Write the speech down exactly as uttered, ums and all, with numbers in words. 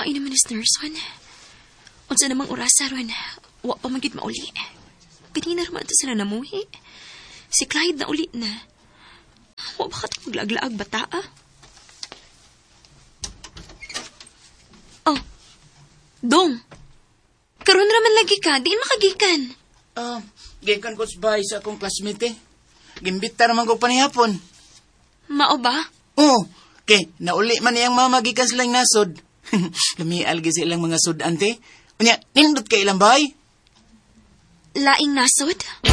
Hain naman is nurse, ron. Unsa namang orasa, ron. Wa pa magid mauli. Ganina naman ito sila namuhi. Si Clyde na uli na. Wa ba ka ito maglaag-laag bata, ah? Oh, Dong. Karon raman lagi ka, di makagikan. Ah, uh, gikan ko sa bahay sa akong classmate eh. Gimbita naman ko panihapon. Mao ba? Oo, kay nauli man niyang mamagikan silang nasod. Lumial gi silang mga sud, ante. Unya, nindot kay ilang bahay? Laing nasod?